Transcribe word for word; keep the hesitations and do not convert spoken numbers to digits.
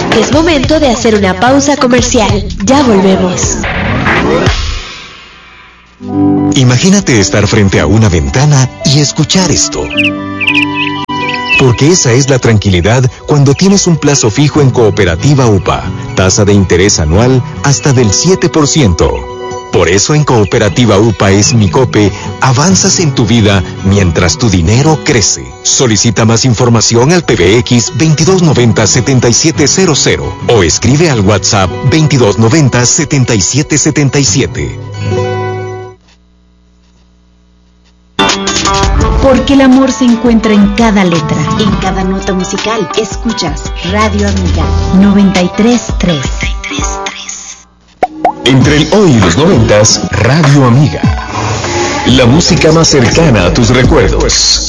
Es momento de hacer una pausa comercial. Ya volvemos. Imagínate estar frente a una ventana y escuchar esto. Porque esa es la tranquilidad cuando tienes un plazo fijo en Cooperativa U P A. Tasa de interés anual hasta del siete por ciento. Por eso en Cooperativa U P A es Micope, avanzas en tu vida mientras tu dinero crece. Solicita más información al P B X veintidós noventa, setenta y siete cero cero o escribe al WhatsApp veintidós noventa, setenta y siete setenta y siete. Porque el amor se encuentra en cada letra, en cada nota musical. Escuchas Radio Amiga noventa y tres punto tres. Entre el hoy y los noventas, Radio Amiga. La música más cercana a tus recuerdos.